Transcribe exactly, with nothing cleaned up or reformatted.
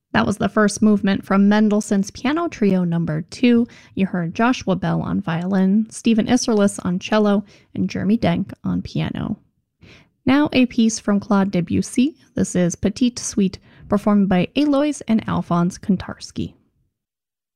That was the first movement from Mendelssohn's Piano Trio number two. You heard Joshua Bell on violin, Stephen Isserlis on cello, and Jeremy Denk on piano. Now a piece from Claude Debussy. This is Petite Suite, performed by Alois and Alphonse Kontarski.